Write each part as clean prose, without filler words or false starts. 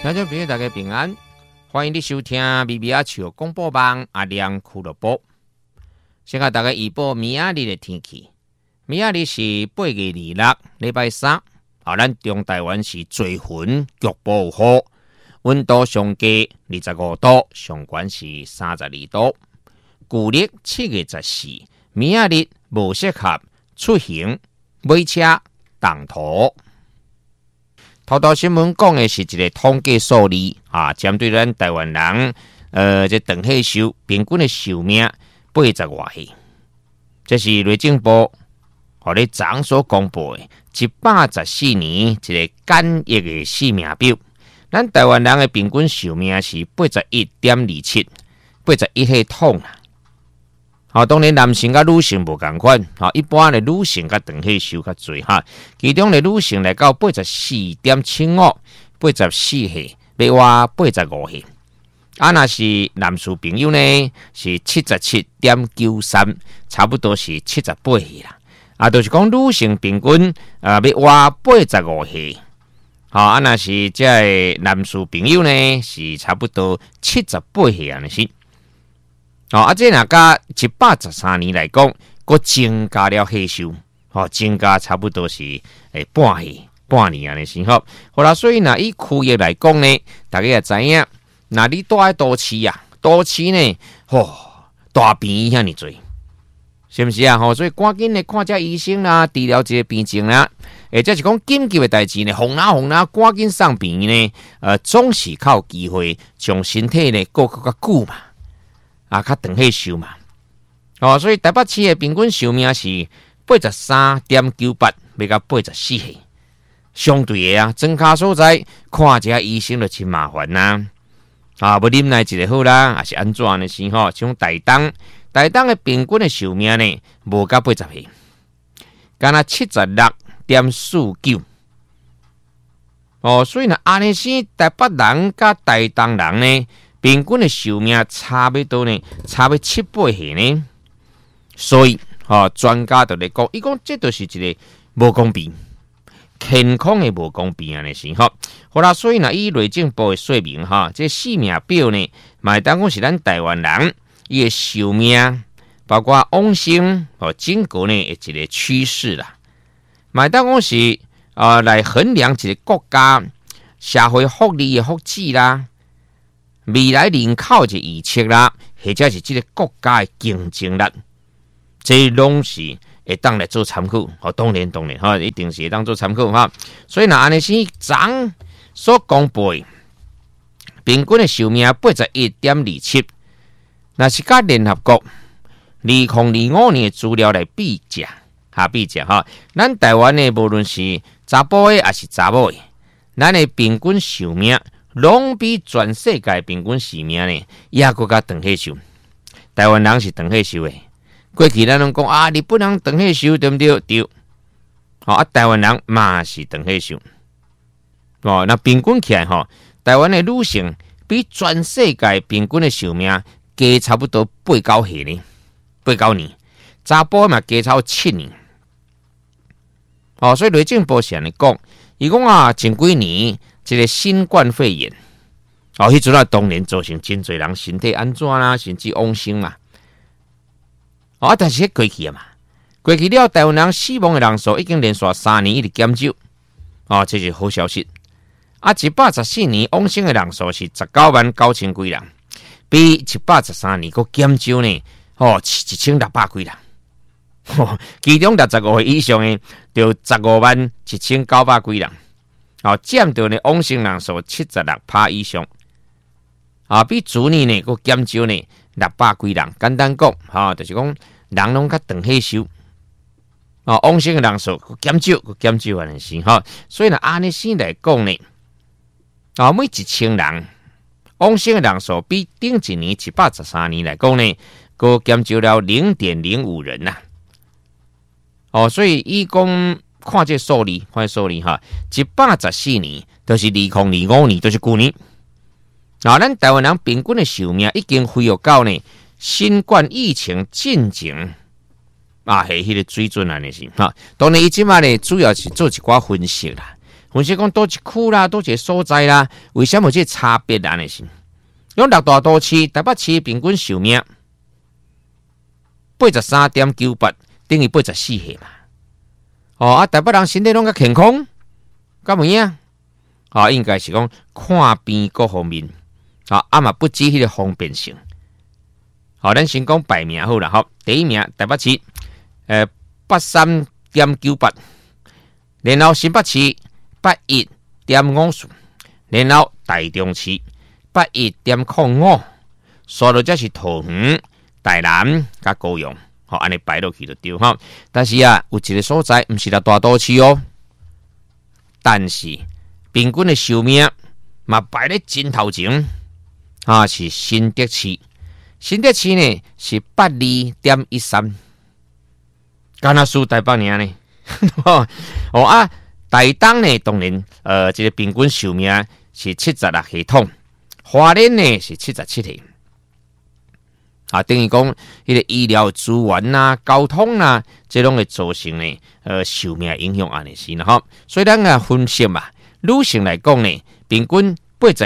听众朋友大家平安，欢迎你收听咪咪阿笑广播网阿亮俱乐部。先甲大家预报明仔日的天气。明仔日是8月26，礼拜三。咱中台湾是多云，局部有雨，温度上低25度，上悬是32度。旧历7月14，明仔日无适合出行、买车、动土。头条新闻讲的是一个统计数字针对咱台湾人，这长岁寿平均的寿命80外岁，这是内政部互咧昨所公布的114年一个简易的生命表。咱台湾人的平均寿命是 81.27， 81岁痛当然男性甲女性无同款一般的女性甲长岁寿较侪其中的女性来到 84.75， 84岁要活85岁。若是男士朋友呢是 77.93， 差不多是78岁啦。就是讲女性平均要活85岁。若是这男士朋友呢是差不多78岁安尼是。这若甲113年来讲，佫增加了岁数，增加差不多是半岁半年安尼是好啦。所以以区域来讲呢，大家也知影，若你住在都市都市呢，大病遐尼多，是不是所以赶紧的看这医生啦，治疗这个病症啦，这是讲紧急的代志呢，红拿赶紧送病呢，总是较有机会将身体呢过较久嘛。较长岁寿嘛，所以台北市的平均寿命是 83.98， 要到84岁。相对的庄脚所在看一下医生就真麻烦啦。要啉奶一个好啦，还是安怎呢？是像台东的平均的寿命呢，无到80岁，敢若 76.49。所以安尼是台北人甲台东人呢，平均的寿命差不多呢，差不多7-8岁呢。所以专家就来讲，伊讲这就是一个无公平，健康的无公平安尼是好啦。所以以内政部的说明这生命表呢，嘛当讲是咱台湾人伊的寿命，包括往生整个呢一个趋势啦。嘛当讲是来衡量一个国家社会福利的福祉啦。未来人口的预测啦，或者是这个国家的竞争力，这拢是会当来做参考。当然一定是会当做参考所以安尼是昨所公布的平均的寿命 81.27， 那是甲联合国2025年的资料来比较咱台湾的无论是查甫的还是查某的，咱的平均寿命拢比全世界平均寿命呢，也搁较长岁寿。台湾人是长岁寿的，过去咱拢讲日本人长岁寿对不对？对。台湾人嘛是长岁寿。那平均起来台湾的女性比全世界平均的寿命加差不多8-9岁呢，8-9年。查甫嘛加超7年。所以内政部是安尼讲，伊讲前几年。这个新冠肺炎，迄阵当然造成真侪人身体安怎啦，甚至往生嘛。但是过去过去了，台湾人死亡的人数已经连续3年一直减少，这是好消息。114年往生的人数是199000几人，比113年佫减少呢，1600几人。其中65岁以上的就151,900几人。占到呢往生人数 76% 以上，比去年呢佫减少呢600几人。简单讲，就是讲人拢较长岁寿，往生的人数佫减少安尼是所以安尼先来讲呢，每1000人往生的人数比顶一年113年来讲呢，佫减少了 0.05 人呐。所以伊讲。看这数字，114年，就是2025年，就是去年。咱台湾人平均的寿命已经恢复到呢新冠疫情进前迄个水准安尼是当然伊即马呢主要是做一寡分析啦， 分析讲多一区啦，多一个所在啦，为什么这差别安尼是？用六大都市，台北市平均寿命83.98，等于84岁嘛。台北人身体拢较健康，敢有影？应该是讲看病各方面，嘛不止迄个方便性。咱先讲排名好啦，第一名台北市83.98，然后新北市81.54，然后台中市81.05，刷到这是桃园、台南甲高雄，安尼排落去就对哈。但是有一个所在毋是大都市哦，但是平均的寿命嘛排咧真头前，是新竹市。新竹市呢是82.13，敢若输台北尔呢。台东呢当然这个平均寿命是76岁统，花莲呢是77岁。等于讲迄个医疗资源啦、交通啦，这种会造成呢寿命影响安尼是啦所以咱分析嘛，女性来讲呢，平均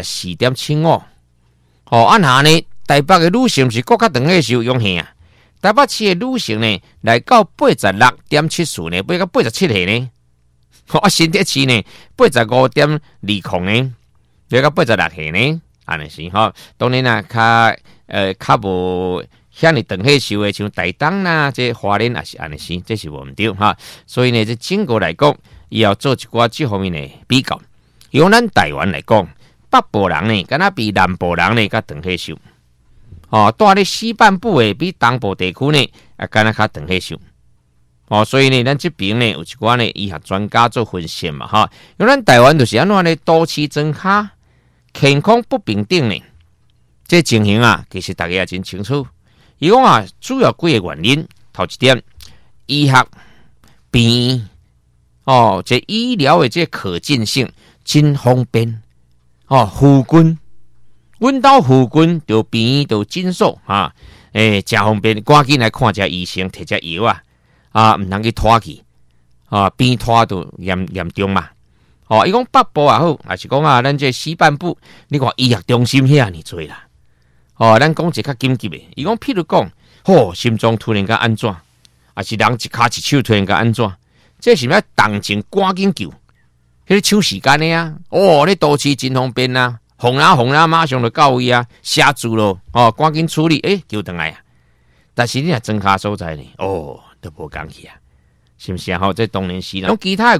84.75。按下呢，台北的女性是更较长的寿永远啊。台北市的女性呢，来到86.7岁呢，到87岁呢。新竹市呢，85.20呢，到86岁呢，安尼是当然啦，较无遐尼长岁寿的，像台东啦，这花莲也是安尼是，这是无毋对所以呢，这整个来讲，也要做一寡这方面的比较。用咱台湾来讲，北部人呢，敢若比南部人呢较长岁寿。住咧西半部的比东部地区呢，敢若较长岁寿。所以呢，咱这边呢有一寡呢医学专家做分析嘛用咱台湾就是安怎呢？都市增加，健康不平等呢？这情形其实大家也真清楚。伊讲主要几个原因，头一点，医学病这医疗的这可进性真方便附近，阮兜附近就病就诊所真方便，赶紧来看一下医生，摕只药毋通去拖去边拖就严重嘛。伊讲北部也好，还是讲咱这西半部，你看医学中心遐尼多啦。咱讲一较紧急的，伊讲譬如讲，心脏突然间安怎，还是人一骹一手突然间安怎，这是要动静赶紧救，迄个抢时间的啊。你都市真方便啊，轰啦，马上就到位啊，下注咯，赶紧处理，救回来啊。但是你若增加所在呢，都无讲去啊，是不是这当然是啦。其他的